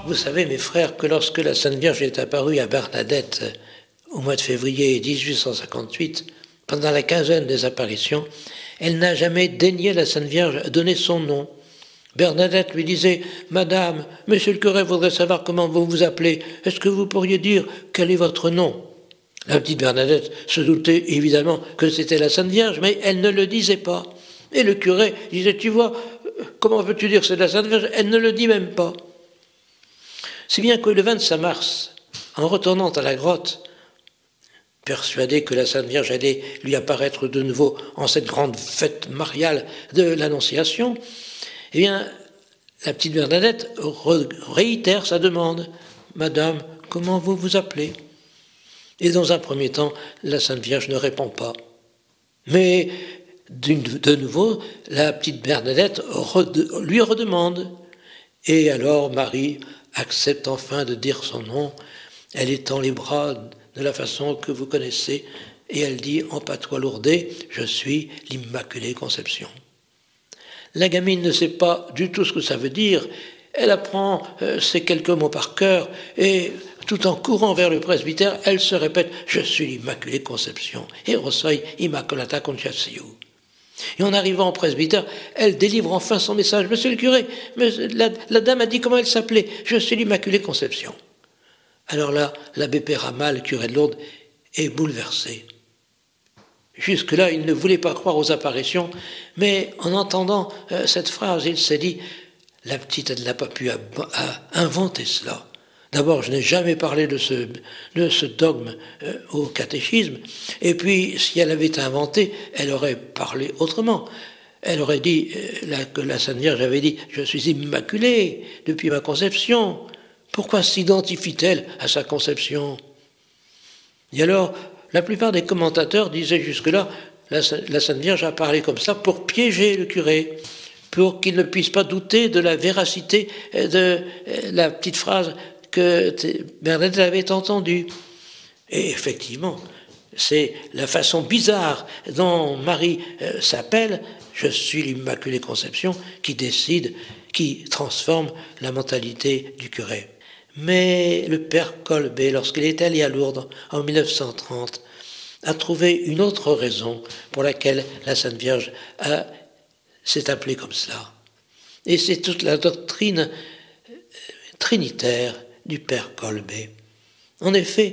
Vous savez, mes frères, que lorsque la Sainte Vierge est apparue à Bernadette au mois de février 1858, pendant la quinzaine des apparitions, elle n'a jamais daigné, la Sainte Vierge, donner son nom. Bernadette lui disait « Madame, monsieur le curé voudrait savoir comment vous vous appelez. Est-ce que vous pourriez dire quel est votre nom ?» La petite Bernadette se doutait évidemment que c'était la Sainte Vierge, mais elle ne le disait pas. Et le curé disait « Tu vois, comment veux-tu dire que c'est la Sainte Vierge ?» Elle ne le dit même pas. Si bien que le 25 mars, en retournant à la grotte, persuadé que la Sainte Vierge allait lui apparaître de nouveau en cette grande fête mariale de l'Annonciation, eh bien, la petite Bernadette réitère sa demande. « Madame, comment vous vous appelez ?» Et dans un premier temps, la Sainte Vierge ne répond pas. Mais de nouveau, la petite Bernadette lui redemande. Et alors Marie accepte enfin de dire son nom. Elle étend les bras de la façon que vous connaissez et elle dit en patois lourdais « Je suis l'Immaculée Conception ». La gamine ne sait pas du tout ce que ça veut dire. Elle apprend ces quelques mots par cœur et tout en courant vers le presbytère, elle se répète « Je suis l'Immaculée Conception » et reçoit « Immaculata Conceptio ». Et en arrivant au presbytère, elle délivre enfin son message. « Monsieur le curé, la dame a dit comment elle s'appelait. Je suis l'Immaculée Conception. » Alors là, l'abbé Péramal, le curé de Lourdes, est bouleversé. Jusque-là, il ne voulait pas croire aux apparitions, mais en entendant cette phrase, il s'est dit « La petite, elle n'a pas pu inventer cela. D'abord, je n'ai jamais parlé de ce dogme au catéchisme, et puis, si elle avait inventé, elle aurait parlé autrement. Elle aurait dit que la Sainte Vierge avait dit « Je suis immaculée depuis ma conception. Pourquoi s'identifie-t-elle à sa conception ?» Et alors, la plupart des commentateurs disaient jusque-là, la Sainte Vierge a parlé comme ça pour piéger le curé, pour qu'il ne puisse pas douter de la véracité de la petite phrase que Bernadette avait entendue. Et effectivement, c'est la façon bizarre dont Marie s'appelle « Je suis l'Immaculée Conception » qui décide, qui transforme la mentalité du curé. Mais le père Colbet, lorsqu'il est allé à Lourdes en 1930, a trouvé une autre raison pour laquelle la Sainte Vierge s'est appelée comme cela. Et c'est toute la doctrine trinitaire du père Colbet. En effet,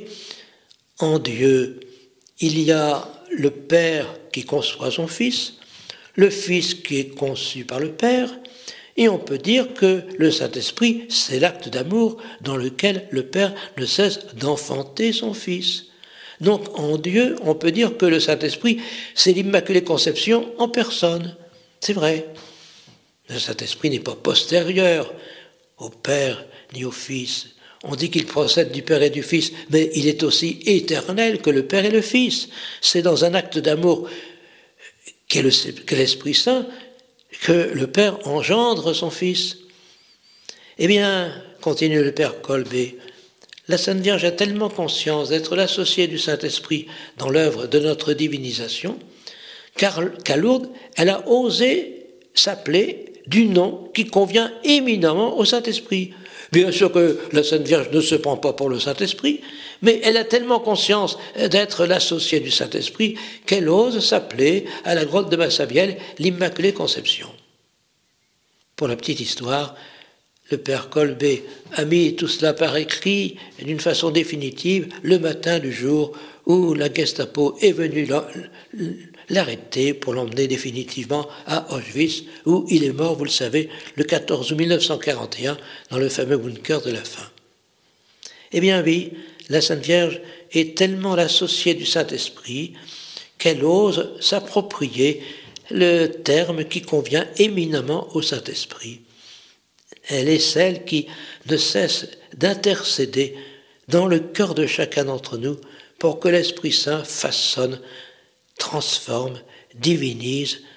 en Dieu, il y a le Père qui conçoit son Fils, le Fils qui est conçu par le Père, et on peut dire que le Saint-Esprit, c'est l'acte d'amour dans lequel le Père ne cesse d'enfanter son Fils. Donc en Dieu, on peut dire que le Saint-Esprit, c'est l'Immaculée Conception en personne. C'est vrai. Le Saint-Esprit n'est pas postérieur au Père ni au Fils. On dit qu'il procède du Père et du Fils, mais il est aussi éternel que le Père et le Fils. C'est dans un acte d'amour qu'est l'Esprit Saint que le Père engendre son Fils. Eh bien, continue le Père Colbet, la Sainte Vierge a tellement conscience d'être l'associée du Saint-Esprit dans l'œuvre de notre divinisation, qu'à Lourdes, elle a osé s'appeler du nom qui convient éminemment au Saint-Esprit. Bien sûr que la Sainte Vierge ne se prend pas pour le Saint-Esprit, mais elle a tellement conscience d'être l'associée du Saint-Esprit qu'elle ose s'appeler à la grotte de Massabielle l'Immaculée Conception. Pour la petite histoire, le père Colbet a mis tout cela par écrit d'une façon définitive le matin du jour où la Gestapo est venue l'arrêter pour l'emmener définitivement à Auschwitz, où il est mort, vous le savez, le 14 août 1941, dans le fameux bunker de la faim. Eh bien oui, la Sainte Vierge est tellement l'associée du Saint-Esprit qu'elle ose s'approprier le terme qui convient éminemment au Saint-Esprit. Elle est celle qui ne cesse d'intercéder dans le cœur de chacun d'entre nous pour que l'Esprit Saint façonne, transforme, divinise